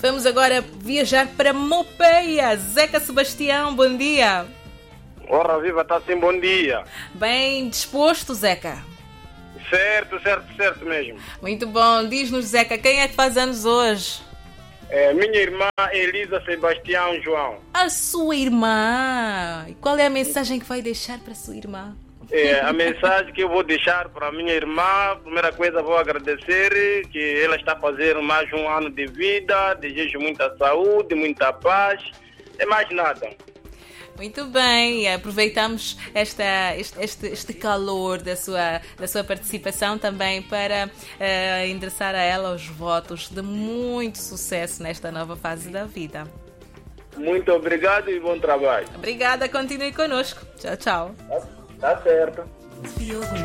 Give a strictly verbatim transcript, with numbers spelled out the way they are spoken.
Vamos agora viajar para Mopeia. Zeca Sebastião, bom dia. Ora viva, está sim, bom dia. Bem disposto, Zeca? Certo, certo, certo mesmo. Muito bom. Diz-nos, Zeca, quem é que faz anos hoje? É minha irmã Elisa Sebastião João. A sua irmã. E qual é a mensagem que vai deixar para a sua irmã? É, a mensagem que eu vou deixar para a minha irmã, primeira coisa, vou agradecer que ela está fazendo mais um ano de vida, desejo muita saúde, muita paz e mais nada. Muito bem, aproveitamos esta, este, este, este calor da sua, da sua participação também para uh, endereçar a ela os votos de muito sucesso nesta nova fase da vida. Muito obrigado e bom trabalho. Obrigada, continue conosco. Tchau, tchau. Tá, tá certo.